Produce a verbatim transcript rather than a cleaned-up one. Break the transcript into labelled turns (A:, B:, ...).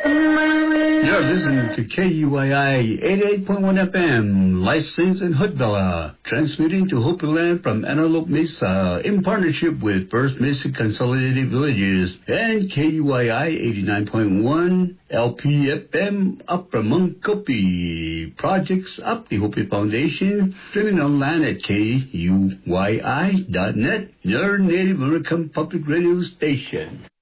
A: You're listening to K U I I eighty-eight point one F M, licensed in Hood-Villa, transmitting to Hopi Land from Antelope Mesa in partnership with First Mesa Consolidated Villages and K U I I eighty-nine point one L P F M Upper Munkopi. Projects up the Hopi Foundation, streaming online at K U Y I dot net, your Native American public radio station.